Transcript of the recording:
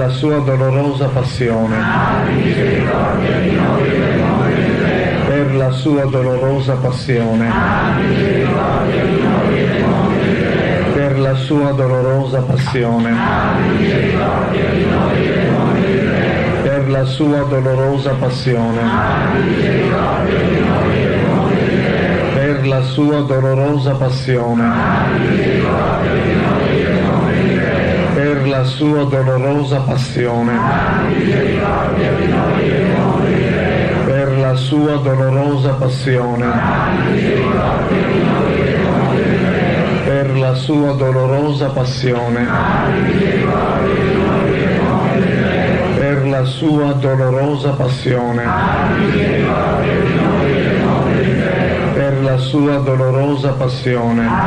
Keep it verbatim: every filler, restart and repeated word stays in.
la sua dolorosa passione, per la sua dolorosa passione, per la sua dolorosa passione, per la sua dolorosa passione, per la sua dolorosa passione, per la sua dolorosa passione, per la sua dolorosa passione, per la sua dolorosa passione, per la sua dolorosa passione, per la sua dolorosa passione,